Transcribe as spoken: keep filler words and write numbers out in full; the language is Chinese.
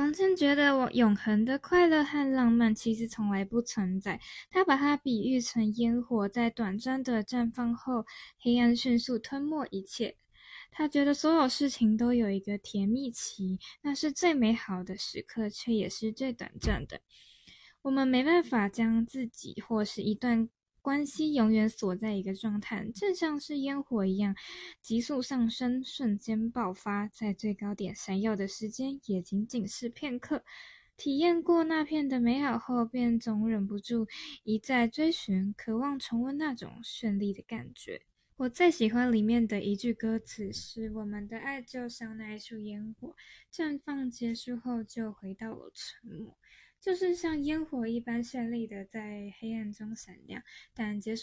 长健觉得我永恒的快乐和浪漫其实从来不存在，他把它比喻成烟火，在短暂的绽放后，黑暗迅速吞没一切。他觉得所有事情都有一个甜蜜期，那是最美好的时刻，却也是最短暂的。我们没办法将自己或是一段关系永远锁在一个状态，正像是烟火一样，急速上升，瞬间爆发，在最高点闪耀的时间也仅仅是片刻。体验过那片的美好后，便总忍不住一再追寻，渴望重温那种绚丽的感觉。我最喜欢里面的一句歌词是：我们的爱就像那一束烟火，绽放结束后就回到了沉默，就是像烟火一般绚丽的在黑暗中闪亮，但结束